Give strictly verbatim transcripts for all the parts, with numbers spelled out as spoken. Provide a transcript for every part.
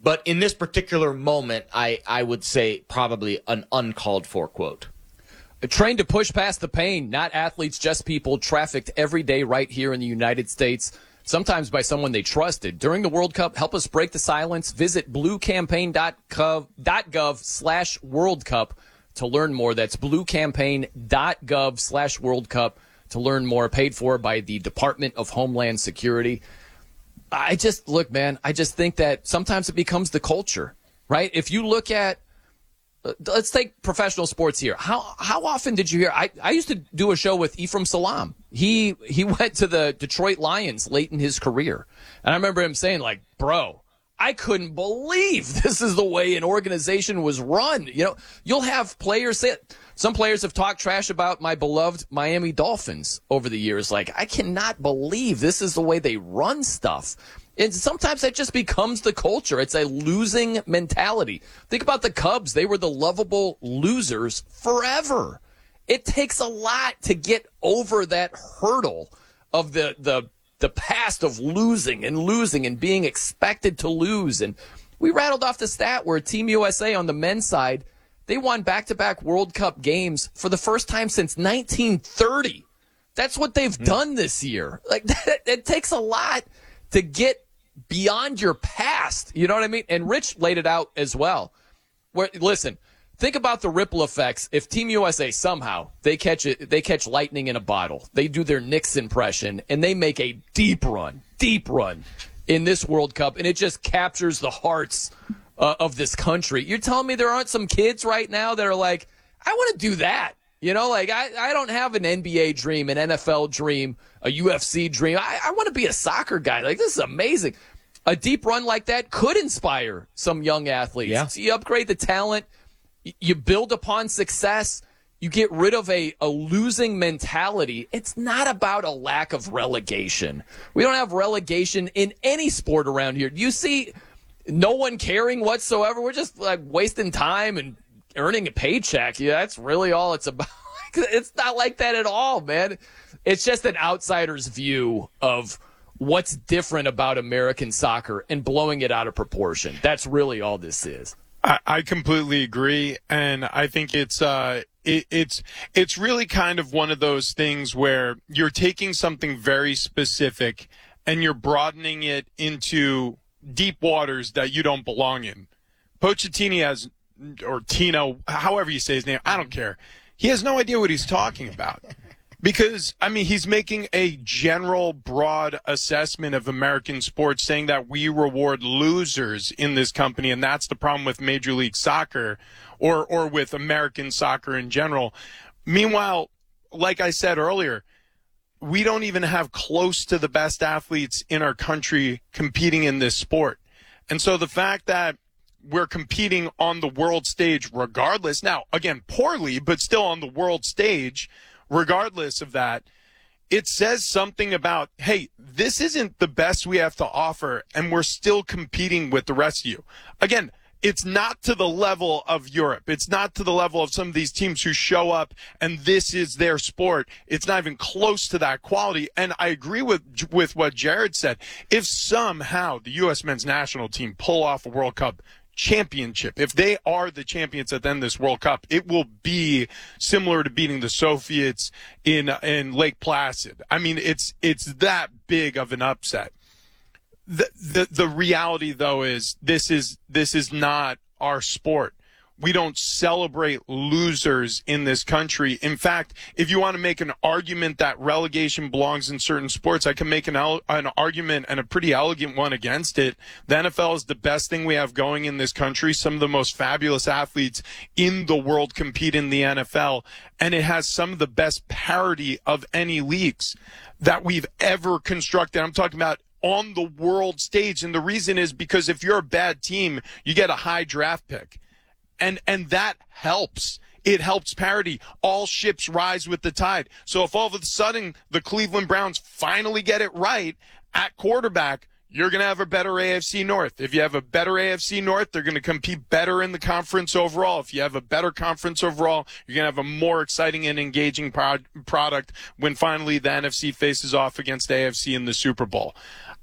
But in this particular moment, I, I would say probably an uncalled for quote. Trained to push past the pain, not athletes, just people trafficked every day right here in the United States, sometimes by someone they trusted. During the World Cup, help us break the silence. Visit bluecampaign.gov slash World Cup to learn more. That's bluecampaign.gov slash World Cup to learn more. Paid for by the Department of Homeland Security. I just, look, man, I just think that sometimes it becomes the culture, right? If you look at, let's take professional sports here. How how often did you hear? I, I used to do a show with Ephraim Salaam. He he went to the Detroit Lions late in his career. And I remember him saying, like, bro, I couldn't believe this is the way an organization was run. You know, you'll have players say, some players have talked trash about my beloved Miami Dolphins over the years. Like, I cannot believe this is the way they run stuff. And sometimes that just becomes the culture. It's a losing mentality. Think about the Cubs. They were the lovable losers forever. It takes a lot to get over that hurdle of the the the past of losing and losing and being expected to lose. And we rattled off the stat where Team U S A on the men's side, they won back-to-back World Cup games for the first time since nineteen thirty. That's what they've mm. done this year. Like, that, it takes a lot to get beyond your past. You know what I mean? And Rich laid it out as well. Where, listen, think about the ripple effects. If Team U S A somehow they catch it, they catch lightning in a bottle. They do their Knicks impression and they make a deep run, deep run in this World Cup, and it just captures the hearts uh, of this country. You're telling me there aren't some kids right now that are like, I want to do that. You know, like I, I don't have an N B A dream, an N F L dream, a U F C dream. I, I want to be a soccer guy. Like, this is amazing. A deep run like that could inspire some young athletes. Yeah. So you upgrade the talent, you build upon success, you get rid of a, a losing mentality. It's not about a lack of relegation. We don't have relegation in any sport around here. You see no one caring whatsoever. We're just like wasting time and earning a paycheck. Yeah, that's really all it's about. It's not like that at all, man. It's just an outsider's view of what's different about American soccer and blowing it out of proportion. That's really all this is. I, I completely agree, and I think it's uh, it, it's it's really kind of one of those things where you're taking something very specific and you're broadening it into deep waters that you don't belong in. Pochettino has, or Tino, however you say his name, I don't care. He has no idea what he's talking about. Because, I mean, he's making a general, broad assessment of American sports, saying that we reward losers in this company, and that's the problem with Major League Soccer or, or with American soccer in general. Meanwhile, like I said earlier, we don't even have close to the best athletes in our country competing in this sport. And so the fact that we're competing on the world stage regardless, now, again, poorly, but still on the world stage, regardless of that, it says something about, hey, this isn't the best we have to offer, and we're still competing with the rest of you. Again, it's not to the level of Europe. It's not to the level of some of these teams who show up and this is their sport. It's not even close to that quality. And I agree with with what Jared said. If somehow the U S men's national team pull off a World Cup championship, if they are the champions at the end of this World Cup, it will be similar to beating the Soviets in in Lake Placid. I mean, it's it's that big of an upset. The the the reality though is this is this is not our sport. We don't celebrate losers in this country. In fact, if you want to make an argument that relegation belongs in certain sports, I can make an, an argument, and a pretty elegant one, against it. The N F L is the best thing we have going in this country. Some of the most fabulous athletes in the world compete in the N F L, and it has some of the best parity of any leagues that we've ever constructed. I'm talking about on the world stage, and the reason is because if you're a bad team, you get a high draft pick. And and that helps. It helps parity. All ships rise with the tide. So if all of a sudden the Cleveland Browns finally get it right at quarterback, you're going to have a better A F C North. If you have a better A F C North, they're going to compete better in the conference overall. If you have a better conference overall, you're going to have a more exciting and engaging pro- product when finally the N F C faces off against A F C in the Super Bowl.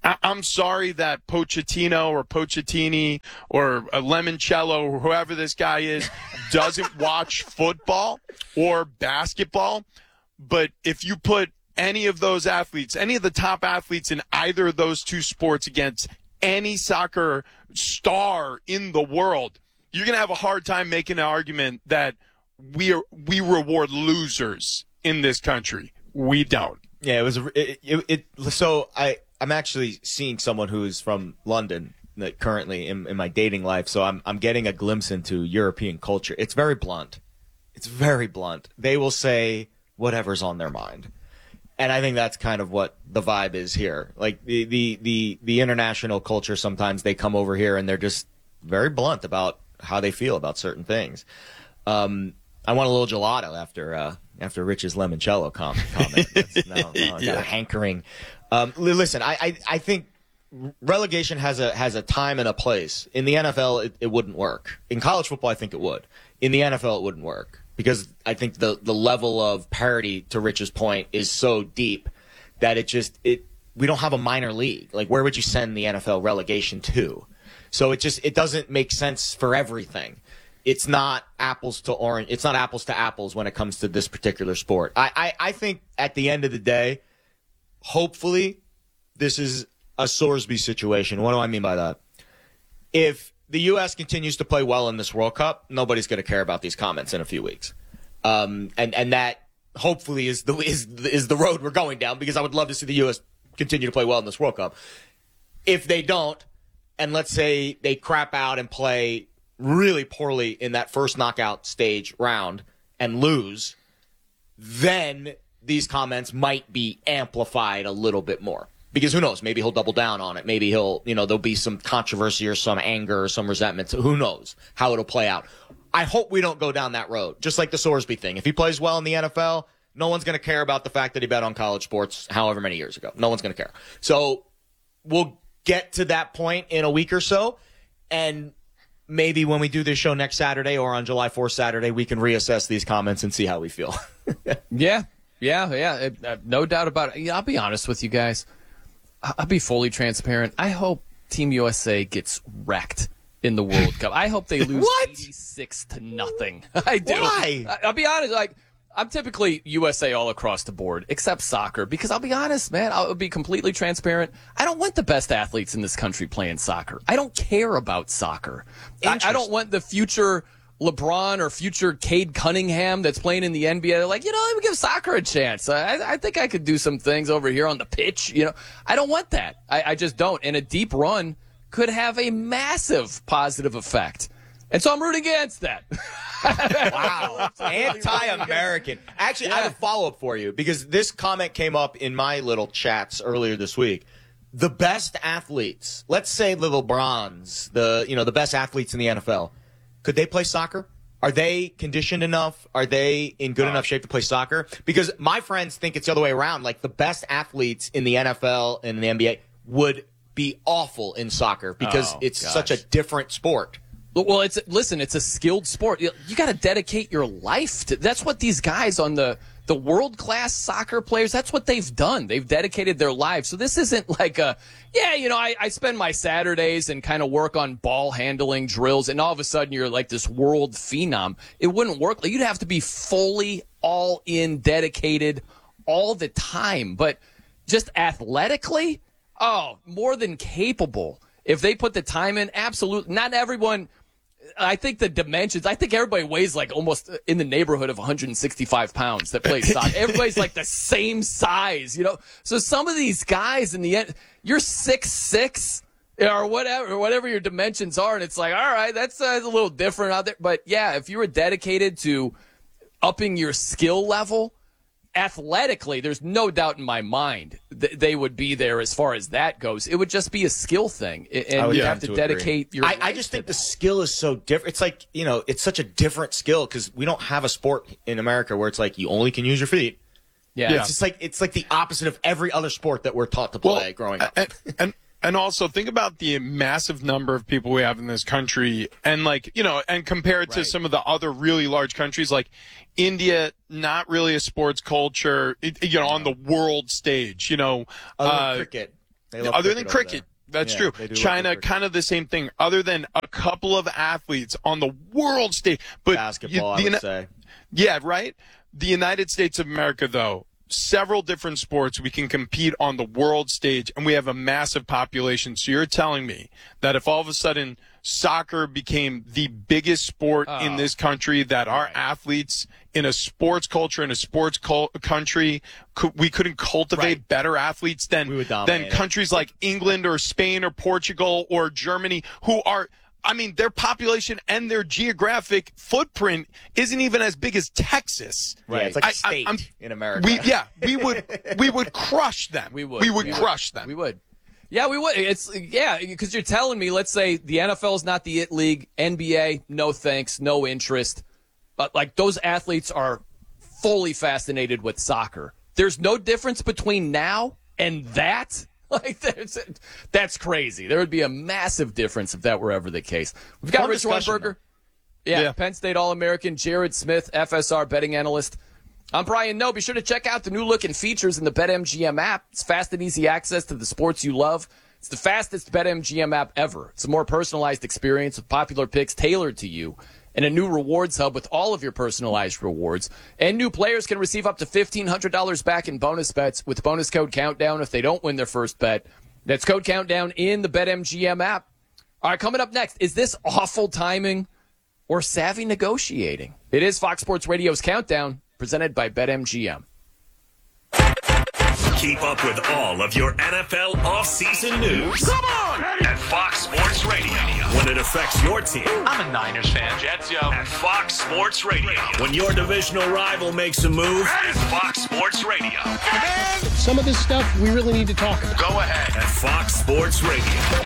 I- I'm sorry that Pochettino or Pochettini or uh, Lemoncello or whoever this guy is doesn't watch football or basketball. But if you put any of those athletes, any of the top athletes in either of those two sports against any soccer star in the world, you're going to have a hard time making an argument that we are, we reward losers in this country. We don't. Yeah, it was it, it, it so I I'm actually seeing someone who's from London like, currently in, in my dating life, so I'm I'm getting a glimpse into European culture. It's very blunt. It's very blunt. They will say whatever's on their mind. And I think that's kind of what the vibe is here. Like the, the, the, the international culture, sometimes they come over here and they're just very blunt about how they feel about certain things. Um, I want a little gelato after uh, after Rich's limoncello com- comment. That's, no, no, I got Yeah. a hankering. Um, li- listen, I, I I think relegation has a has a time and a place. In the N F L, it, it wouldn't work. In college football, I think it would. In the N F L, it wouldn't work because I think the the level of parity, to Rich's point, is so deep that it just it we don't have a minor league. Like, where would you send the N F L relegation to? So it just it doesn't make sense for everything. It's not apples to orange. It's not apples to apples when it comes to this particular sport. I, I, I think at the end of the day, hopefully, this is a Sorsby situation. What do I mean by that? If the U S continues to play well in this World Cup, nobody's going to care about these comments in a few weeks. Um, and, and that hopefully is the is is the road we're going down, because I would love to see the U S continue to play well in this World Cup. If they don't, and let's say they crap out and play really poorly in that first knockout stage round and lose, then these comments might be amplified a little bit more. Because who knows? Maybe he'll double down on it. Maybe he'll, you know, there'll be some controversy or some anger or some resentment. So who knows how it'll play out. I hope we don't go down that road. Just like the Sorsby thing. If he plays well in the N F L, no one's going to care about the fact that he bet on college sports however many years ago. No one's going to care. So we'll get to that point in a week or so, and maybe when we do this show next Saturday or on July fourth Saturday, we can reassess these comments and see how we feel. Yeah, yeah, yeah. It, uh, no doubt about it. Yeah, I'll be honest with you guys. I- I'll be fully transparent. I hope Team U S A gets wrecked in the World Cup. I hope they lose What? eighty-six to nothing. I do. Why? I- I'll be honest. Like, I'm typically U S A all across the board, except soccer, because I'll be honest, man, I'll be completely transparent. I don't want the best athletes in this country playing soccer. I don't care about soccer. I, I don't want the future LeBron or future Cade Cunningham that's playing in the N B A. They're like, you know, let me give soccer a chance. I, I think I could do some things over here on the pitch. You know, I don't want that. I, I just don't. And a deep run could have a massive positive effect. And so I'm rooting against that. Wow. Anti-American. Actually, I have a follow-up for you, because this comment came up in my little chats earlier this week. The best athletes, let's say the LeBrons, the you know the best athletes in the N F L, could they play soccer? Are they conditioned enough? Are they in good enough shape to play soccer? Because my friends think it's the other way around. Like, the best athletes in the N F L and the N B A would be awful in soccer because Oh, it's gosh. such a different sport. Well, it's listen, it's a skilled sport. You, you got to dedicate your life to. That's what these guys on the the world class soccer players. That's what they've done. They've dedicated their lives. So this isn't like a yeah, you know, I, I spend my Saturdays and kind of work on ball handling drills, and all of a sudden you're like this world phenom. It wouldn't work. You'd have to be fully all in, dedicated all the time. But just athletically, oh, more than capable. If they put the time in, absolutely. Not everyone. I think the dimensions, I think everybody weighs like almost in the neighborhood of one hundred sixty-five pounds that plays soccer. Everybody's like the same size, you know? So some of these guys in the end, you're six six or whatever, or whatever your dimensions are. And it's like, all right, that's uh, a little different out there. But yeah, if you were dedicated to upping your skill level, athletically, there's no doubt in my mind that they would be there as far as that goes. It would just be a skill thing, and would you have have to, to dedicate agree. your. I, I just think the skill is so different. It's like, you know, it's such a different skill because we don't have a sport in America where it's like you only can use your feet. yeah. It's just like it's like the opposite of every other sport that we're taught to play Well, growing up. And, and and also think about the massive number of people we have in this country, and like you know, and compared to Right. some of the other really large countries like India, not really a sports culture, it- you know, on the world stage. You know, Other than uh, cricket. They love Other than cricket over cricket. there. That's Yeah, true. they do love China, cricket. kind of the same thing. Other than a couple of athletes on the world stage, but Basketball, you, I would the, say. Yeah, right. The United States of America, though, several different sports we can compete on the world stage, and we have a massive population. So you're telling me that if all of a sudden soccer became the biggest sport Oh. in this country, that our athletes in a sports culture, in a sports cul- country, could, we couldn't cultivate Right. better athletes than, We would than dominate it. countries like England or Spain or Portugal or Germany, who are – I mean, their population and their geographic footprint isn't even as big as Texas. Yeah, it's like a I- I- state I'm- in America. We, yeah, we would we would crush them. We would. We would Yeah. crush them. We would. Yeah, we would. It's yeah, because you're telling me, let's say the N F L is not the it league, N B A, no thanks, no interest. But like those athletes are fully fascinated with soccer. There's no difference between now and that. Like that's that's crazy. There would be a massive difference if that were ever the case. We've got Fun Rich discussion, Weinberger. Yeah, Yeah. Penn State All-American, Jared Smith, F S R betting analyst. I'm Brian Noe. Be sure to check out the new look and features in the BetMGM app. It's fast and easy access to the sports you love. It's the fastest BetMGM app ever. It's a more personalized experience with popular picks tailored to you, and a new rewards hub with all of your personalized rewards. And new players can receive up to fifteen hundred dollars back in bonus bets with bonus code Countdown if they don't win their first bet. That's code Countdown in the BetMGM app. All right, coming up next, is this awful timing or savvy negotiating? It is Fox Sports Radio's Countdown, presented by BetMGM. Keep up with all of your N F L offseason news. Come on! At Fox Sports Radio. When it affects your team. I'm a Niners fan. Jets, yo. At Fox Sports Radio. When your divisional rival makes a move. At Fox Sports Radio. Some of this stuff we really need to talk about. Go ahead. At Fox Sports Radio.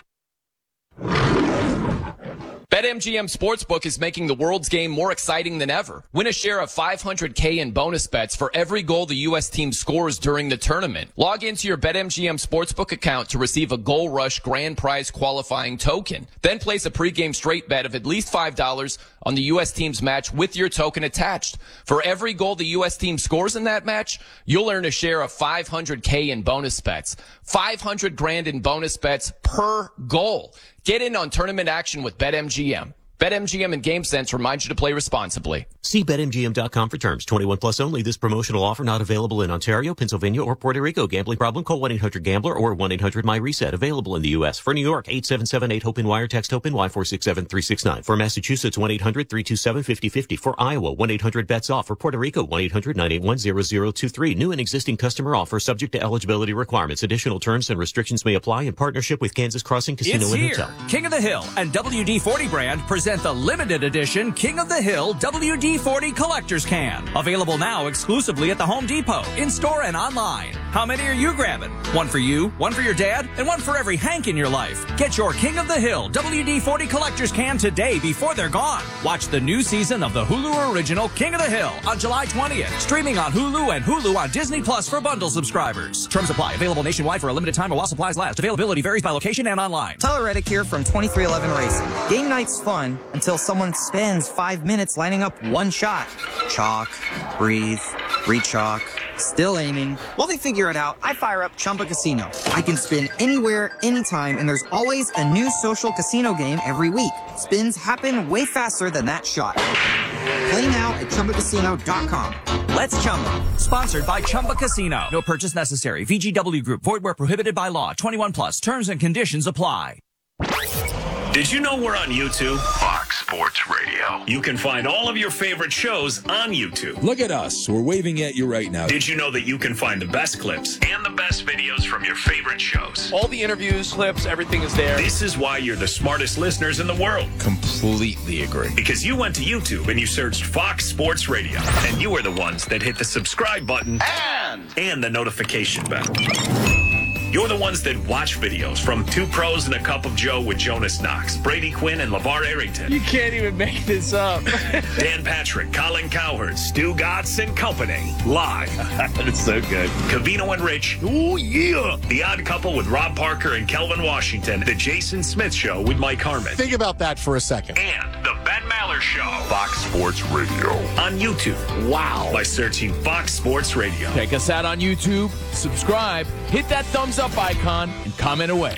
BetMGM Sportsbook is making the world's game more exciting than ever. Win a share of five hundred K in bonus bets for every goal the U S team scores during the tournament. Log into your BetMGM Sportsbook account to receive a Goal Rush grand prize qualifying token. Then place a pregame straight bet of at least five dollars on the U S team's match with your token attached. For every goal the U S team scores in that match, you'll earn a share of five hundred K in bonus bets. five hundred grand in bonus bets per goal. Get in on tournament action with BetMGM. BetMGM and GameSense remind you to play responsibly. See Bet M G M dot com for terms. twenty-one plus only. This promotional offer not available in Ontario, Pennsylvania, or Puerto Rico. Gambling problem? Call one eight hundred gambler or one eight hundred my reset. Available in the U S. For New York, eight seven seven eight HOPE wire. Text HOPE Y four six seven three six nine. For Massachusetts, one eight hundred three two seven five zero five zero. For Iowa, one eight hundred bets off. For Puerto Rico, one eight hundred nine eight one zero zero two three. New and existing customer offer subject to eligibility requirements. Additional terms and restrictions may apply in partnership with Kansas Crossing Casino It's and here. Hotel. King of the Hill and W D forty brand present the limited edition King of the Hill W D forty Collector's Can. Available now exclusively at the Home Depot, in-store and online. How many are you grabbing? One for you, one for your dad, and one for every Hank in your life. Get your King of the Hill W D forty Collector's Can today before they're gone. Watch the new season of the Hulu original King of the Hill on July twentieth. Streaming on Hulu and Hulu on Disney Plus for bundle subscribers. Terms apply. Available nationwide for a limited time or while supplies last. Availability varies by location and online. Tyler Reddick here from twenty-three eleven Racing. Game night's fun until someone spends five minutes lining up one shot. Chalk, breathe, re-chalk, still aiming. While they figure it out, I fire up Chumba Casino. I can spin anywhere, anytime, and there's always a new social casino game every week. Spins happen way faster than that shot. Play now at Chumba Casino dot com. Let's Chumba. Sponsored by Chumba Casino. No purchase necessary. V G W Group. Void where prohibited by law. twenty-one plus. Terms and conditions apply. Did you know we're on YouTube? Fox Sports Radio. You can find all of your favorite shows on YouTube. Look at us. We're waving at you right now. Did you know that you can find the best clips and the best videos from your favorite shows? All the interviews, clips, everything is there. This is why you're the smartest listeners in the world. Completely agree. Because you went to YouTube and you searched Fox Sports Radio. And you are the ones that hit the subscribe button And and the notification bell. You're the ones that watch videos from Two Pros and a Cup of Joe with Jonas Knox, Brady Quinn, and LeVar Arrington. you can't even make this up. Dan Patrick, Colin Cowherd, Stu Gotts and Company. Live. It's so good. Cavino and Rich. Oh, yeah. The Odd Couple with Rob Parker and Kelvin Washington. The Jason Smith Show with Mike Harmon. Think about that for a second. And The Ben Maller Show. Fox Sports Radio. On YouTube. Wow. By searching Fox Sports Radio. Check us out on YouTube, subscribe, hit that thumbs up icon, and comment away.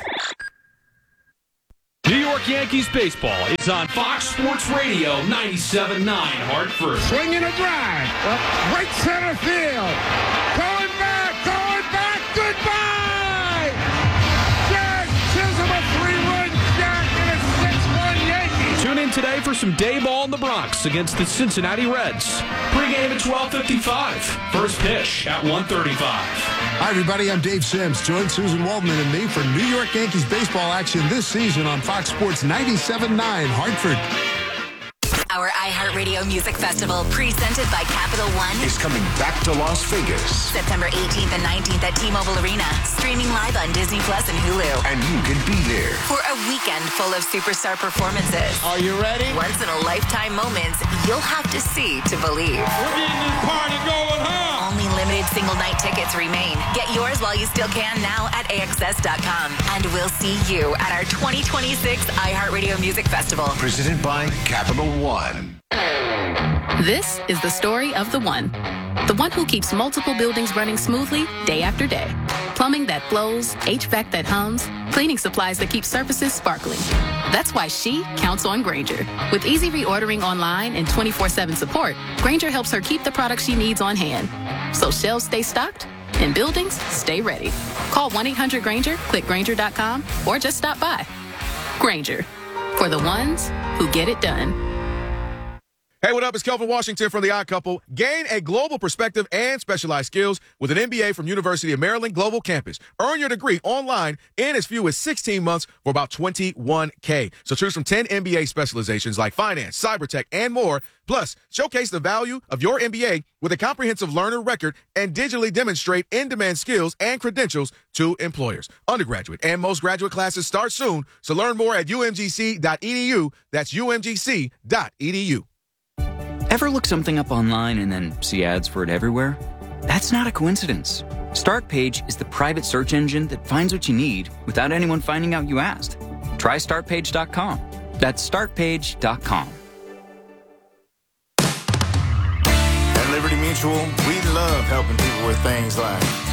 New York Yankees baseball is on Fox Sports Radio ninety-seven point nine Hartford. Swinging a drive. Right center field. Going back. Going back. Goodbye. Jack Chisholm, a three-run jack, and it's six one Yankees. Tune in today for some day ball in the Bronx against the Cincinnati Reds. Pre-game at twelve fifty-five. First pitch at one thirty-five. Hi, everybody. I'm Dave Sims. Join Susan Waldman and me for New York Yankees baseball action this season on Fox Sports ninety-seven point nine Hartford. Our iHeartRadio Music Festival, presented by Capital One, is coming back to Las Vegas. September eighteenth and nineteenth at T-Mobile Arena. Streaming live on Disney Plus and Hulu. And you can be there for a weekend full of superstar performances. Are you ready? Once in a lifetime moments you'll have to see to believe. We're getting this party going, huh? Only limited single night tickets remain. Get yours while you still can now at A X S dot com. And we'll see you at our twenty twenty-six iHeartRadio Music Festival. Presented by Capital One. This is the story of the one. The one who keeps multiple buildings running smoothly day after day. Plumbing that flows, H V A C that hums, cleaning supplies that keep surfaces sparkling. That's why she counts on Grainger. With easy reordering online and twenty-four seven support, Grainger helps her keep the products she needs on hand. So shelves stay stocked and buildings stay ready. Call one eight hundred Grainger, click Grainger dot com, or just stop by. Grainger, for the ones who get it done. Hey, what up? It's Kelvin Washington from The Odd Couple. Gain a global perspective and specialized skills with an M B A from University of Maryland Global Campus. Earn your degree online in as few as sixteen months for about twenty-one K. So choose from ten M B A specializations like finance, cyber tech, and more. Plus, showcase the value of your M B A with a comprehensive learner record and digitally demonstrate in-demand skills and credentials to employers. Undergraduate and most graduate classes start soon, so learn more at U M G C dot E D U. That's U M G C dot E D U. Ever look something up online and then see ads for it everywhere? That's not a coincidence. StartPage is the private search engine that finds what you need without anyone finding out you asked. Try start page dot com. That's start page dot com. At Liberty Mutual, we love helping people with things like